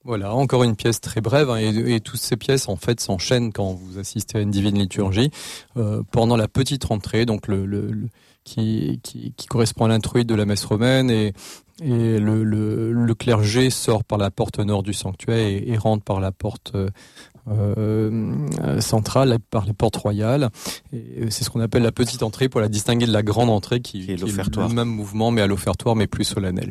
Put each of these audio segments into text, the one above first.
Voilà, encore une pièce très brève, hein, et toutes ces pièces en fait s'enchaînent quand vous assistez à une divine liturgie pendant la petite rentrée, donc qui correspond à l'introït de la messe romaine, et le clergé sort par la porte nord du sanctuaire et rentre par la porte centrale, par les portes royales. Et c'est ce qu'on appelle la petite entrée pour la distinguer de la grande entrée qui est le même mouvement mais à l'offertoire mais plus solennel.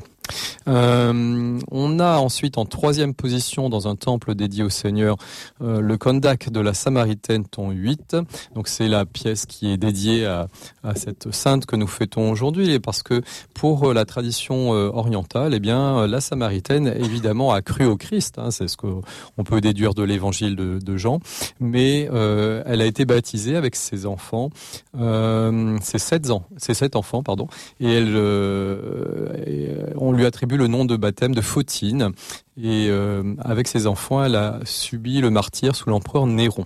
On a ensuite en troisième position dans un temple dédié au Seigneur le Kondak de la Samaritaine ton 8. Donc c'est la pièce qui est dédiée à cette sainte que nous fêtons aujourd'hui, et parce que pour la tradition orientale, eh bien la Samaritaine évidemment a cru au Christ, hein, c'est ce qu'on peut déduire de l'évangile de Jean, mais elle a été baptisée avec ses enfants, ses sept enfants, et on lui attribue le nom de baptême de Photine, et avec ses enfants, elle a subi le martyre sous l'empereur Néron.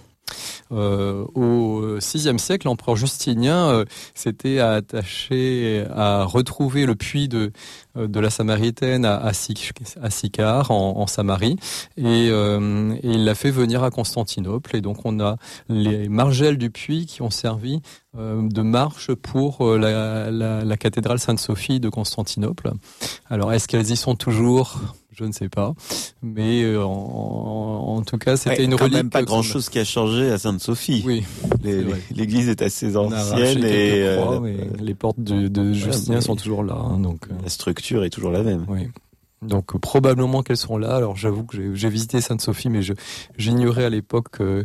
Au VIe siècle, l'empereur Justinien s'était attaché à retrouver le puits de la Samaritaine à Sychar en Samarie, et il l'a fait venir à Constantinople, et donc on a les margelles du puits qui ont servi de marche pour la cathédrale Sainte-Sophie de Constantinople. Alors est-ce qu'elles y sont toujours ? Je ne sais pas, mais en tout cas, c'était une relique. Quand même pas grand-chose qui a changé à Sainte-Sophie. Oui, l'église est assez ancienne, et les portes de Justinien sont toujours là. Hein, donc la structure est toujours la même. Oui. Donc probablement qu'elles sont là. Alors j'avoue que j'ai visité Sainte-Sophie, mais j'ignorais à l'époque que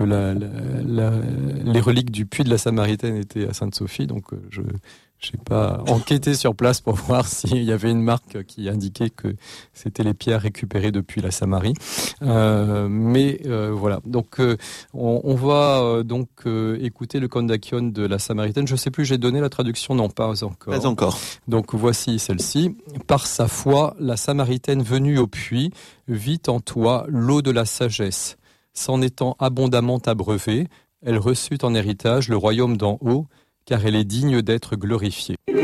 les reliques du puits de la Samaritaine étaient à Sainte-Sophie, donc j'ai pas enquêté sur place pour voir s'il y avait une marque qui indiquait que c'était les pierres récupérées depuis la Samarie. Mais voilà. Donc on va donc écouter le Kondakion de la Samaritaine. Je sais plus, j'ai donné la traduction, non, pas encore. Pas encore. Donc voici celle-ci. Par sa foi, la Samaritaine venue au puits vit en toi l'eau de la sagesse. S'en étant abondamment abreuvée, elle reçut en héritage le royaume d'en haut, car elle est digne d'être glorifiée.